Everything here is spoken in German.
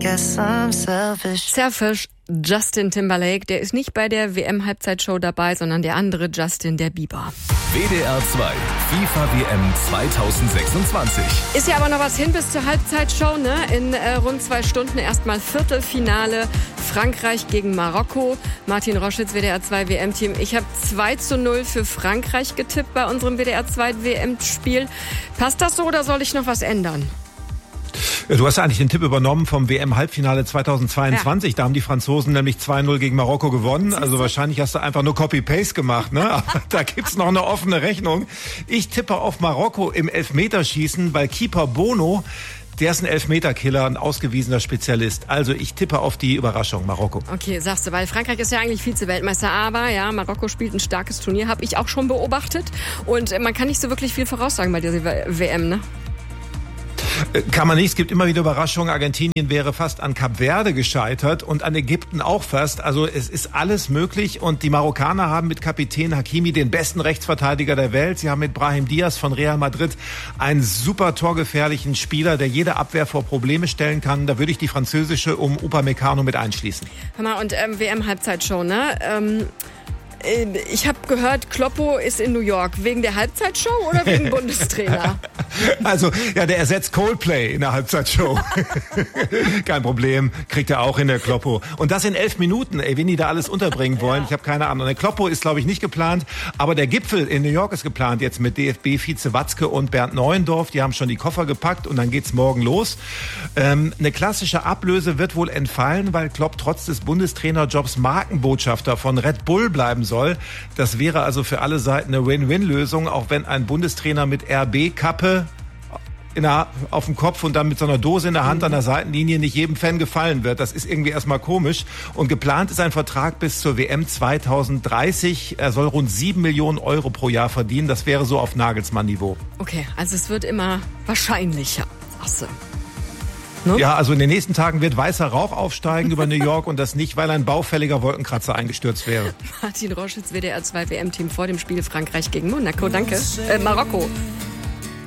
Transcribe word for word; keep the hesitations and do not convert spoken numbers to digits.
guess I'm selfish. Selfish. Justin Timberlake, der ist nicht bei der W M-Halbzeitshow dabei, sondern der andere Justin, der Bieber. W D R zwei, FIFA W M zweitausendsechsundzwanzig. Ist ja aber noch was hin bis zur Halbzeitshow, ne? In äh, rund zwei Stunden erstmal Viertelfinale Frankreich gegen Marokko. Martin Roschitz, W D R zwei W M-Team. Ich habe zwei zu null für Frankreich getippt bei unserem W D R zwei W M-Spiel. Passt das so oder soll ich noch was ändern? Du hast ja eigentlich den Tipp übernommen vom W M-Halbfinale zweitausendzweiundzwanzig. Ja. Da haben die Franzosen nämlich zwei null gegen Marokko gewonnen. Also wahrscheinlich hast du einfach nur Copy-Paste gemacht, ne? Aber da gibt's noch eine offene Rechnung. Ich tippe auf Marokko im Elfmeterschießen, weil Keeper Bono, der ist ein Elfmeterkiller, ein ausgewiesener Spezialist. Also ich tippe auf die Überraschung, Marokko. Okay, sagst du, weil Frankreich ist ja eigentlich Vize-Weltmeister, aber ja, Marokko spielt ein starkes Turnier, habe ich auch schon beobachtet. Und man kann nicht so wirklich viel voraussagen bei dieser W M, ne? Kann man nicht, es gibt immer wieder Überraschungen. Argentinien wäre fast an Kap Verde gescheitert und an Ägypten auch fast. Also es ist alles möglich und die Marokkaner haben mit Kapitän Hakimi den besten Rechtsverteidiger der Welt. Sie haben mit Brahim Diaz von Real Madrid einen super torgefährlichen Spieler, der jede Abwehr vor Probleme stellen kann. Da würde ich die französische um Upamecano mit einschließen. Hör mal, und ähm, W M-Halbzeitshow, ne? Ähm Ich habe gehört, Kloppo ist in New York. Wegen der Halbzeitshow oder wegen Bundestrainer? Also, ja, der ersetzt Coldplay in der Halbzeitshow. Kein Problem, kriegt er auch in der Kloppo. Und das in elf Minuten, ey, wenn die da alles unterbringen wollen. Ja. Ich habe keine Ahnung. Der Kloppo ist, glaube ich, nicht geplant. Aber der Gipfel in New York ist geplant jetzt mit D F B-Vize Watzke und Bernd Neuendorf. Die haben schon die Koffer gepackt und dann geht's morgen los. Ähm, eine klassische Ablöse wird wohl entfallen, weil Klopp trotz des Bundestrainerjobs Markenbotschafter von Red Bull bleiben soll. Soll. Das wäre also für alle Seiten eine Win-Win-Lösung, auch wenn ein Bundestrainer mit R B-Kappe in der, auf dem Kopf und dann mit so einer Dose in der Hand an der Seitenlinie nicht jedem Fan gefallen wird. Das ist irgendwie erstmal komisch. Und geplant ist ein Vertrag bis zur W M zweitausenddreißig. Er soll rund sieben Millionen Euro pro Jahr verdienen. Das wäre so auf Nagelsmann-Niveau. Okay, also es wird immer wahrscheinlicher. Ach so. Ne? Ja, also in den nächsten Tagen wird weißer Rauch aufsteigen über New York und das nicht, weil ein baufälliger Wolkenkratzer eingestürzt wäre. Martin Roschitz, W D R zwei W M-Team vor dem Spiel Frankreich gegen Monaco. Danke. Äh, Marokko.